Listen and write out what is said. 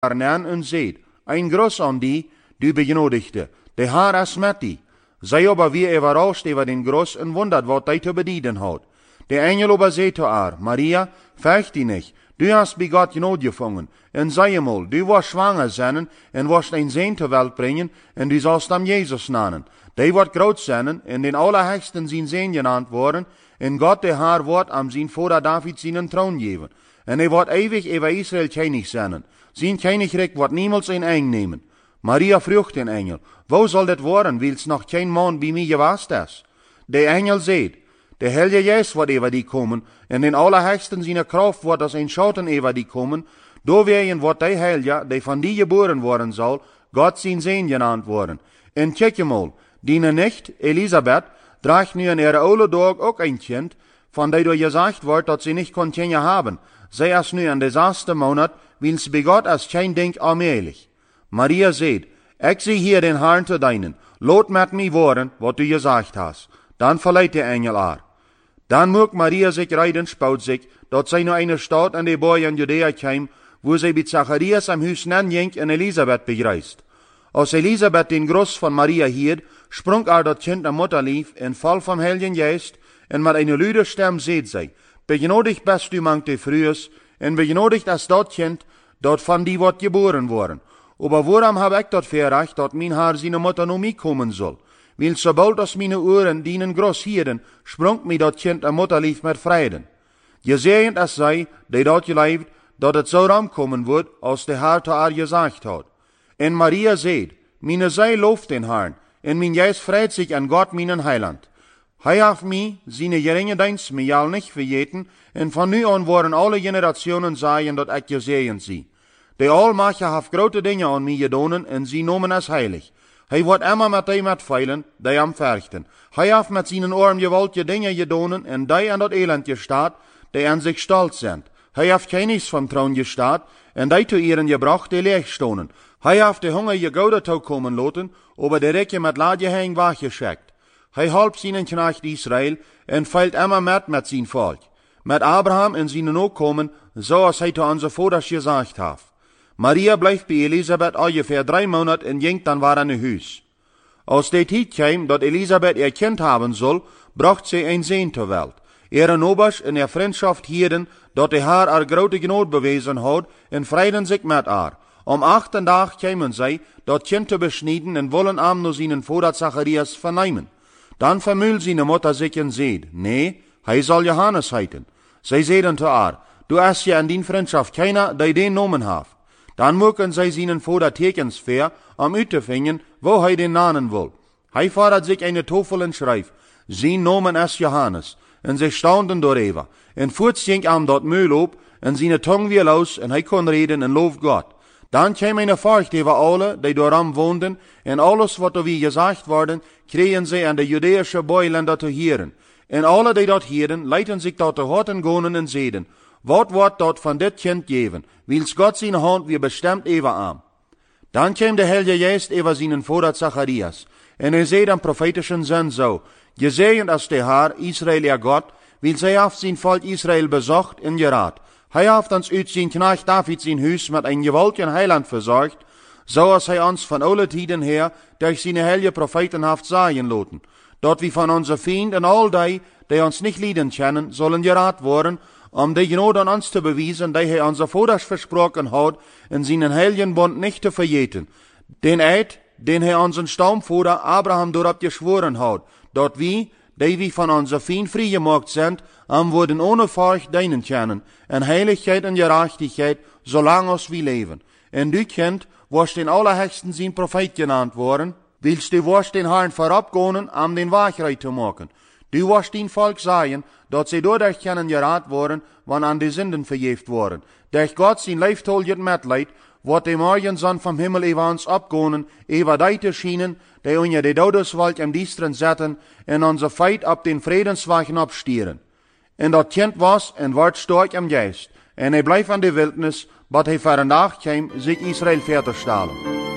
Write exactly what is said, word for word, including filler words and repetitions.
haar neer en zeid, ein Gruß an die, du begenodigde, de Herr is met die. Zij aber wie überrascht über den Gruß en wundert, wat hij te bedienen hat. Der Engel aber zei zu haar, Maria, fürcht die nicht, du hast bei Gott Gnade gefunden, en sei mal, du wirst schwanger sein, en wirst ein Sohn zur Welt bringen, en du sollst ihm Jesus nennen. Der wird groß sein, en den Allerhöchsten sein Sohn genannt worden, en Gott der Herr wird am sein Vater David seinen Thron geben. En er wird ewig über Israel König sein. Sein Königreich wird niemals ein Eng nehmen. Maria fragt den Engel, wo soll das worden, weil's noch kein Mann bei mir gewast ist? Der Engel sagt, der Heilige Geist wird über die kommen, en den Allerhöchsten seiner Kraft wird aus ein Schatten über die kommen, do werden wird der Heilige, der von die geboren worden soll, Gott sein Sohn genannt worden. En kijk mal, die nicht, Elisabeth, draagt nu in ihre oude Tag auch ein Kind, von der du gesagt wird, dass sie nicht kon Kinder haben. Sie ist nu in der sechste Monat, weil sie bei Gott als kein Ding allmählich. Maria sagt, ich sehe hier den Herrn zu deinen, lot mit mir worden, was du gesagt hast. Dann verleiht der Engel ar. Dann mögt Maria sich reiten, spaut sich, dort sei nur eine Stadt an der Boy in Judäa kam, wo sie mit Zacharias am Hüs ging und Elisabeth begreist. Als Elisabeth den Gruß von Maria hielt, sprung er das Kind am Mutterlief in Fall vom Heiligen Geist, und mit einer lüde Stimme seht sie, begnodigt bist du mank de frühes, und begnodigt as dat Kind, dort von die wird geboren worden. Aber woran hab ich dort verrecht, dat mein Herr seine Mutter noch mich kommen soll? Weil sobald aus meine Ohren dienen groß hieren, sprung mir dat Kind am Mutterlief mit Freuden. Gesehend es sei, die dort gelebt, dat het so rankommen wird, als der Herr zu ihr gesagt hat. En Maria seht, meine Sei lobt den Herrn, en mein Geist freut sich an Gott, meinen Heiland. Hij hat mi, seine geringe Dienst mir ja nicht vergeten, en von nu an worden alle Generationen sagen, dat ich gesehen sie. Der Allmacher hat grote Dinge an mir gedonen, en sie nomen es heilig. Hij wordt immer met die met feilen, die am verchten. Hij hat met seinen Ohren gewaltige Dinge gedonen, en die an dat Elend gestaat, die an sich stolz sind. Hij hat keinigs vom Thron gestaat, en die zu ihren gebracht, die leeg stonen. Hij hat de Hunger gegouden toe komen loten, aber der Recke met Ladjeheng weggeschickt. Hij halp seinen Knecht Israel, en feilt immer met met zijn Volk. Met Abraham en seinen Nachkommen, so als hij zu onze Vaters gesagt hat. Maria blijft bij Elisabeth ungefähr drei Monate en ging dann war in Huis. Als die Zeit kam, dat Elisabeth ihr Kind haben soll, bracht sie ein Sohn zur Welt. Ihre Nobers in der Freundschaft hielden, dat de haar haar grote Gnade bewezen had, en freiden sich mit haar. Am achten Tag kamen sie, dat Kind zu beschneiden en wollen am nur seinen Vater Zacharias vernehmen. Dann vermühl seine Mutter sich und seht, nee, hij soll Johannes heiten. Sie sehen zu haar, du hast ja in din Freundschaft keiner, der den Namen hat. Dann mögen sie seinen Vater tekens fair, am Utefingen, wo hij den namen will. Hij fordert sich eine Tafel und schreibt, sein Namen ist Johannes, en sie staunden darüber. En voort ging am dort Mühl op, en seine Tongue wie los, en hij kon reden en loof Gott. Dann kam eine Furcht über alle, die daran woonden, en alles, wat er wie gesagt worden, kregen sie an de judäische Beuländer zu hören. En alle, die dort hören, leiten sich dort zu Horten gonen en zeden. Wat wordt dort van dit Kind geven, wils Gott seine Hand wie bestimmt über am. Dann kam der Heilige Geist über seinen Vater Zacharias, en er seht am prophetischen Sinn so, gesehen als der Herr, Israel ihr Gott, weil sie auf sein Volk Israel besucht und gerat. Hij hat uns uit zijn Knecht David sein Huis mit einem gewaltigen Heiland versorgt, so als hij uns von alle Tiden her durch seine heilige Propheten haft sagen loten. Dort wie von unser Feind und all die, die uns nicht lieben kennen, sollen gerat worden, um die Gnade an uns zu beweisen, die er unser Vaters versprochen hat, in seinen heiligen Bund nicht zu verjeten. Den Eid, den er unseren Stammvater Abraham dort geschworen hat, dort wie, die wie von unser Feind frei gemacht sind, am wurden ohne Furcht deinen kennen, en Heiligkeit und Gerechtigkeit, solange als wir leben. En du Kind, wirst den Allerhöchsten sein Prophet genannt worden, willst du wirst den Herrn vorabgehen, um den Wachreit zu machen. Du wirst den Volk sagen, dass sie dadurch können gerat worden, wann an die Sünden verjeft worden. Durch Gott sein leiftolget Mitleid, wird der Morgenson vom Himmel über uns abgehen, über die schienen, die unter die Todeswolk im Düstern setzen, und unser Feind ab den Friedenswachen abstieren. En dat Kind was en wordt stark im Geist, en hij blijft an die Wildnis, wat hij voor een dag kwam, zich Israël verder stellen.